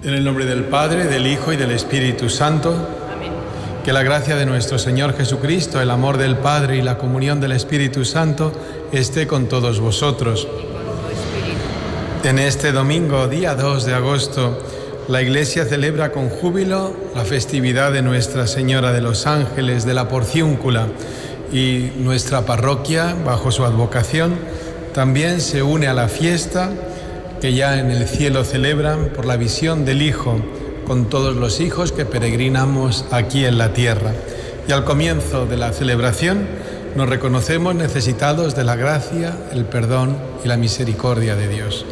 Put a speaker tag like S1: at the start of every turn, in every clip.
S1: En el nombre del Padre, del Hijo y del Espíritu Santo.
S2: Amén.
S1: Que la gracia de nuestro Señor Jesucristo, el amor del Padre y la comunión del Espíritu Santo esté con todos vosotros.
S2: Y con tu espíritu.
S1: En este domingo, día 2 de agosto, la Iglesia celebra con júbilo la festividad de Nuestra Señora de los Ángeles de la Porciúncula, y nuestra parroquia, bajo su advocación, también se une a la fiesta que ya en el cielo celebran por la visión del Hijo, con todos los hijos que peregrinamos aquí en la tierra. Y al comienzo de la celebración nos reconocemos necesitados de la gracia, el perdón y la misericordia de Dios.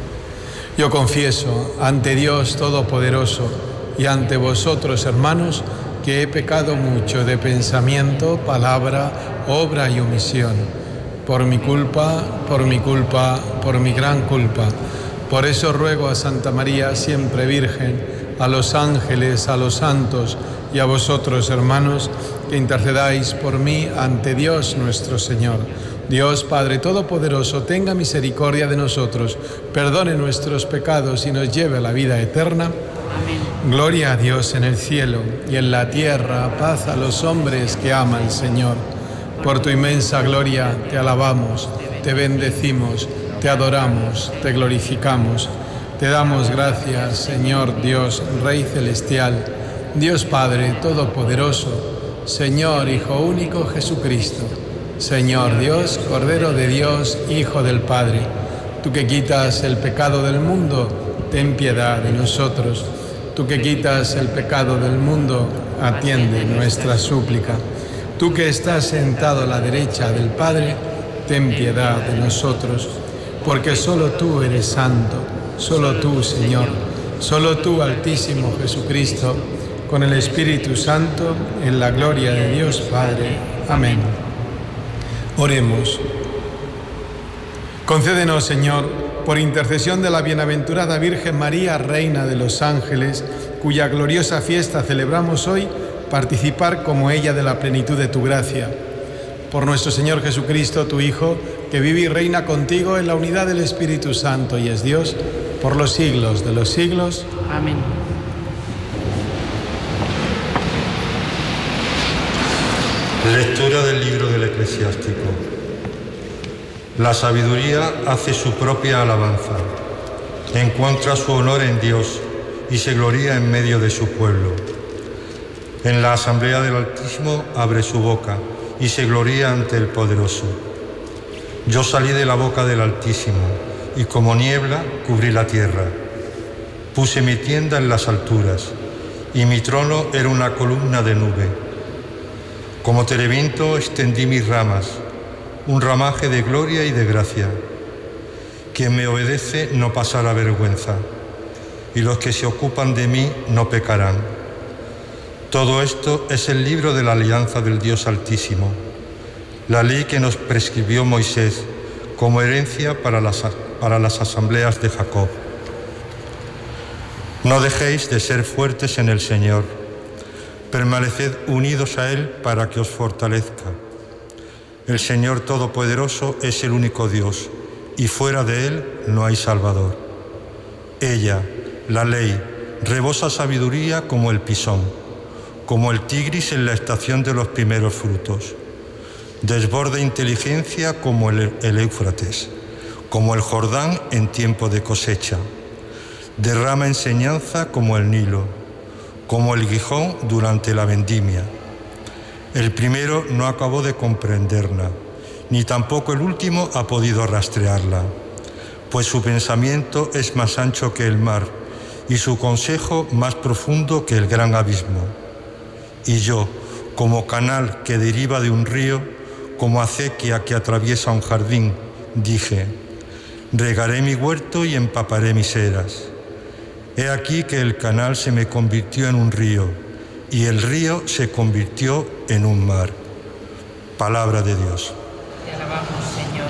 S1: Yo confieso ante Dios Todopoderoso y ante vosotros, hermanos, que he pecado mucho de pensamiento, palabra, obra y omisión, por mi culpa, por mi gran culpa. Por eso ruego a Santa María, siempre Virgen, a los ángeles, a los santos y a vosotros, hermanos, que intercedáis por mí ante Dios nuestro Señor. Dios Padre Todopoderoso, tenga misericordia de nosotros, perdone nuestros pecados y nos lleve a la vida eterna.
S2: Amén.
S1: Gloria a Dios en el cielo y en la tierra, paz a los hombres que ama el Señor. Por tu inmensa gloria te alabamos, te bendecimos, te adoramos, te glorificamos. Te damos gracias, Señor Dios, Rey Celestial, Dios Padre Todopoderoso, Señor Hijo único Jesucristo, Señor Dios, Cordero de Dios, Hijo del Padre. Tú que quitas el pecado del mundo, ten piedad de nosotros. Tú que quitas el pecado del mundo, atiende nuestra súplica. Tú que estás sentado a la derecha del Padre, ten piedad de nosotros. Porque solo tú eres santo, solo tú, Señor, solo tú, Altísimo Jesucristo, con el Espíritu Santo, en la gloria de Dios Padre. Amén. Oremos. Concédenos, Señor, por intercesión de la bienaventurada Virgen María, Reina de los Ángeles, cuya gloriosa fiesta celebramos hoy, participar como ella de la plenitud de tu gracia. Por nuestro Señor Jesucristo, tu Hijo, que vive y reina contigo en la unidad del Espíritu Santo y es Dios, por los siglos de los siglos.
S2: Amén.
S3: Lectura del libro del Eclesiástico. La sabiduría hace su propia alabanza, encuentra su honor en Dios y se gloría en medio de su pueblo. En la asamblea del Altísimo abre su boca y se gloría ante el Poderoso. Yo salí de la boca del Altísimo y como niebla cubrí la tierra. Puse mi tienda en las alturas y mi trono era una columna de nube. Como terebinto extendí mis ramas, un ramaje de gloria y de gracia. Quien me obedece no pasará vergüenza, y los que se ocupan de mí no pecarán. Todo esto es el libro de la alianza del Dios Altísimo, la ley que nos prescribió Moisés como herencia para las asambleas de Jacob. No dejéis de ser fuertes en el Señor, permaneced unidos a Él para que os fortalezca. El Señor Todopoderoso es el único Dios, y fuera de Él no hay Salvador. Ella, la ley, rebosa sabiduría como el pisón, como el tigris en la estación de los primeros frutos. Desborda inteligencia como el Éufrates, como el Jordán en tiempo de cosecha. Derrama enseñanza como el Nilo, como el Gijón durante la vendimia. El primero no acabó de comprenderla, ni tampoco el último ha podido rastrearla, pues su pensamiento es más ancho que el mar y su consejo más profundo que el gran abismo. Y yo, como canal que deriva de un río, como acequia que atraviesa un jardín, dije: regaré mi huerto y empaparé mis eras. He aquí que el canal se me convirtió en un río, y el río se convirtió en un mar. Palabra de Dios.
S2: Te alabamos, Señor.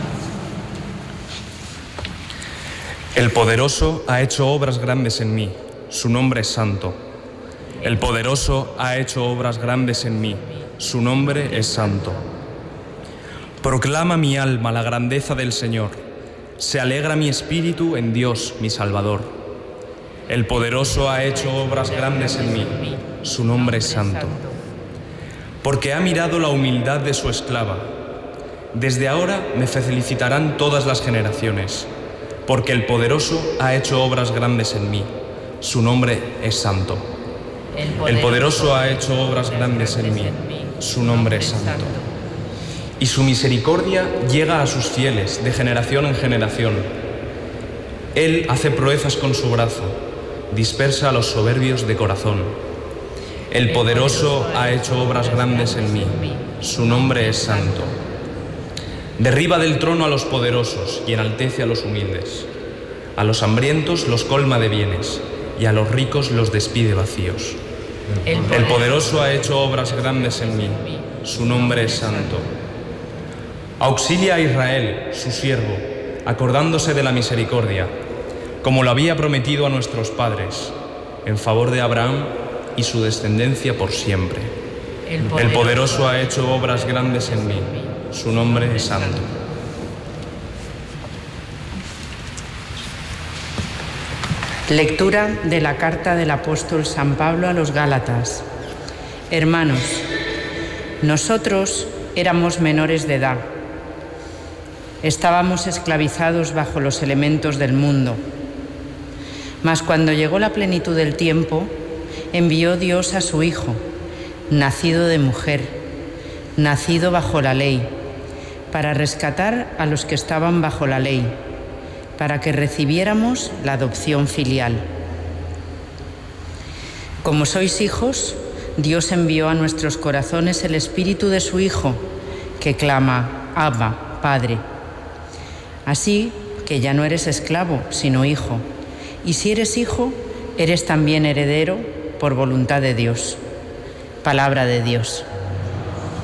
S4: El poderoso ha hecho obras grandes en mí, su nombre es santo. El poderoso ha hecho obras grandes en mí, su nombre es santo. Proclama mi alma la grandeza del Señor, se alegra mi espíritu en Dios, mi Salvador. El poderoso ha hecho obras grandes en mí, su nombre es santo. Porque ha mirado la humildad de su esclava. Desde ahora me felicitarán todas las generaciones, porque el poderoso ha hecho obras grandes en mí, su nombre es santo. El poderoso ha hecho obras grandes en mí, su nombre es santo. Y su misericordia llega a sus fieles de generación en generación. Él hace proezas con su brazo, dispersa a los soberbios de corazón. El poderoso ha hecho obras grandes en mí, su nombre es santo. Derriba del trono a los poderosos y enaltece a los humildes. A los hambrientos los colma de bienes y a los ricos los despide vacíos. El poderoso ha hecho obras grandes en mí, su nombre es santo. Auxilia a Israel, su siervo, acordándose de la misericordia, como lo había prometido a nuestros padres, en favor de Abraham y su descendencia por siempre. El poderoso ha hecho obras grandes en mí, su nombre es santo.
S2: Lectura de la carta del apóstol San Pablo a los Gálatas. Hermanos, nosotros éramos menores de edad. Estábamos esclavizados bajo los elementos del mundo. Mas cuando llegó la plenitud del tiempo, envió Dios a su Hijo, nacido de mujer, nacido bajo la ley, para rescatar a los que estaban bajo la ley, para que recibiéramos la adopción filial. Como sois hijos, Dios envió a nuestros corazones el espíritu de su Hijo, que clama, Abba, Padre. Así que ya no eres esclavo, sino hijo. Y si eres hijo, eres también heredero por voluntad de Dios. Palabra de Dios.